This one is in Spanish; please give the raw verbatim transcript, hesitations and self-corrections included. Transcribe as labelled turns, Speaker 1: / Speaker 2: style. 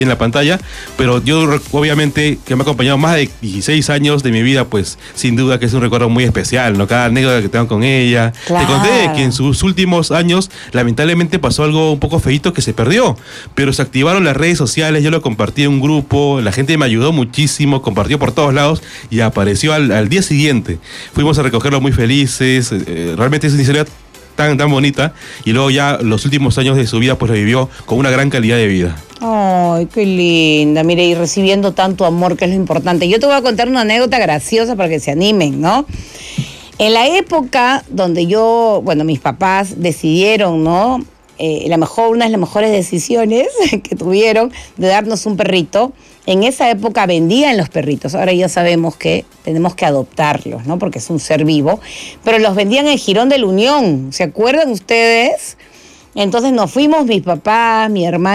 Speaker 1: en la pantalla, pero yo obviamente que me ha acompañado más de dieciséis años de mi vida, pues sin duda que es un recuerdo muy especial, ¿no? Cada anécdota que tengo con ella.
Speaker 2: Claro.
Speaker 1: Te conté que en sus últimos años lamentablemente pasó algo un poco feíto que se perdió, pero se activaron las redes sociales, yo lo compartí en un grupo, la gente me ayudó muchísimo, compartió por todos lados y apareció al, al día siguiente. Fuimos a recogerlo muy felices, eh, realmente es una historia tan, tan bonita, y luego ya los últimos años de su vida pues lo vivió con una gran calidad de vida.
Speaker 2: Ay, qué linda, mire, y recibiendo tanto amor, que es lo importante. Yo te voy a contar una anécdota graciosa para que se animen, ¿no? En la época donde yo, bueno, mis papás decidieron, ¿no? Eh, la mejor, una de las mejores decisiones que tuvieron de darnos un perrito. En esa época vendían los perritos, ahora ya sabemos que tenemos que adoptarlos, ¿no? Porque es un ser vivo, pero los vendían en Girón de la Unión, ¿se acuerdan ustedes? Entonces nos fuimos, mis papás, mi hermana